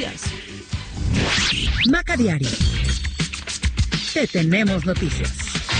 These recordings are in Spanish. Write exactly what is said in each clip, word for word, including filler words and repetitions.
Maca Diario. Te tenemos noticias.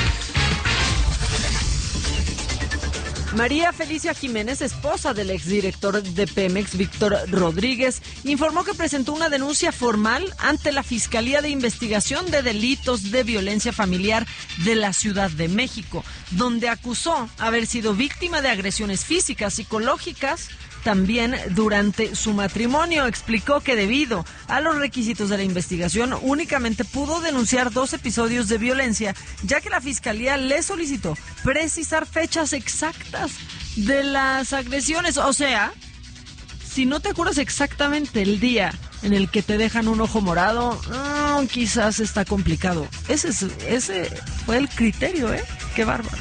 María Felicia Jiménez, esposa del exdirector de Pemex, Víctor Rodríguez, informó que presentó una denuncia formal ante la Fiscalía de Investigación de Delitos de Violencia Familiar de la Ciudad de México, donde acusó haber sido víctima de agresiones físicas, psicológicas, también durante su matrimonio. Explicó que debido a los requisitos de la investigación únicamente pudo denunciar dos episodios de violencia, ya que la Fiscalía le solicitó precisar fechas exactas de las agresiones. O sea, si no te acuerdas exactamente el día en el que te dejan un ojo morado, oh, quizás está complicado. Ese, es, ese fue el criterio, ¿eh? Qué bárbaro.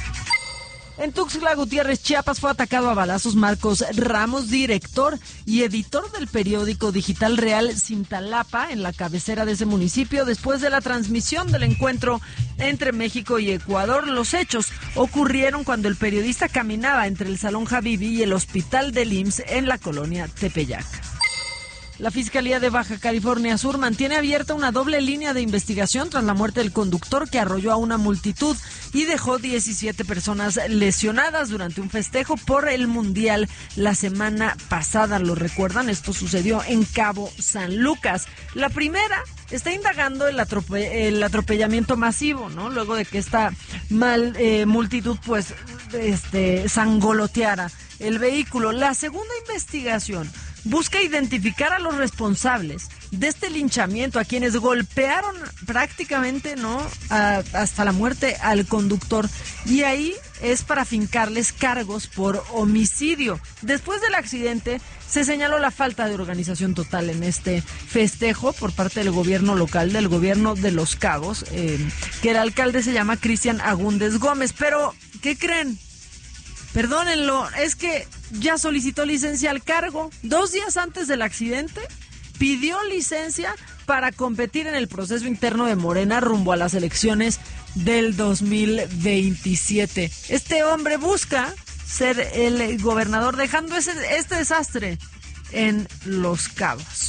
En Tuxtla Gutiérrez, Chiapas, fue atacado a balazos Marcos Ramos, director y editor del periódico digital Real Cintalapa, en la cabecera de ese municipio, después de la transmisión del encuentro entre México y Ecuador. Los hechos ocurrieron cuando el periodista caminaba entre el Salón Habibi y el Hospital del I M S S en la colonia Tepeyac. La Fiscalía de Baja California Sur mantiene abierta una doble línea de investigación tras la muerte del conductor que arrolló a una multitud y dejó diecisiete personas lesionadas durante un festejo por el Mundial la semana pasada. ¿Lo recuerdan? Esto sucedió en Cabo San Lucas. La primera está indagando el, atrope el atropellamiento masivo, ¿no? Luego de que esta mal eh, multitud pues este sangoloteara el vehículo. La segunda investigación busca identificar a los responsables de este linchamiento, a quienes golpearon prácticamente, ¿no?, a, hasta la muerte al conductor, y ahí es para fincarles cargos por homicidio. Después del accidente se señaló la falta de organización total en este festejo por parte del gobierno local, del gobierno de Los Cabos, eh, que el alcalde se llama Cristian Agúndez Gómez. Pero, ¿qué creen? Perdónenlo, es que ya solicitó licencia al cargo. Dos días antes del accidente, pidió licencia para competir en el proceso interno de Morena rumbo a las elecciones del dos mil veintisiete. Este hombre busca ser el gobernador, dejando ese, este desastre en Los Cabos.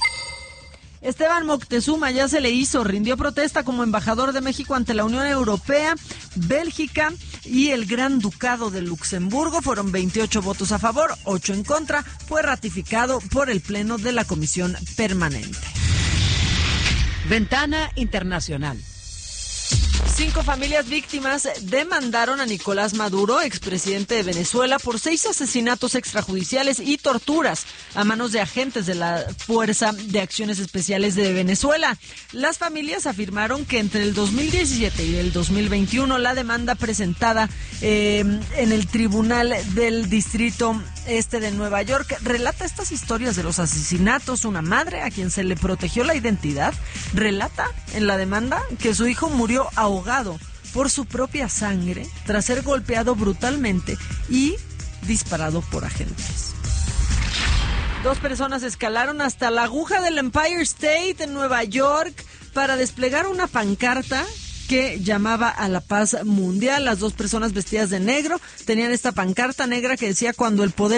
Esteban Moctezuma ya se le hizo, rindió protesta como embajador de México ante la Unión Europea, Bélgica y el Gran Ducado de Luxemburgo. Fueron veintiocho votos a favor, ocho en contra. Fue ratificado por el Pleno de la Comisión Permanente. Ventana Internacional. Cinco familias víctimas demandaron a Nicolás Maduro, expresidente de Venezuela, por seis asesinatos extrajudiciales y torturas a manos de agentes de la Fuerza de Acciones Especiales de Venezuela. Las familias afirmaron que entre el dos mil diecisiete y el dos mil veintiuno la demanda presentada eh, en el Tribunal del Distrito Este de Nueva York relata estas historias de los asesinatos. Una madre a quien se le protegió la identidad relata en la demanda que su hijo murió ahogado por su propia sangre tras ser golpeado brutalmente y disparado por agentes. Dos personas escalaron hasta la aguja del Empire State en Nueva York para desplegar una pancarta que llamaba a la paz mundial. Las dos personas vestidas de negro tenían esta pancarta negra que decía: cuando el poder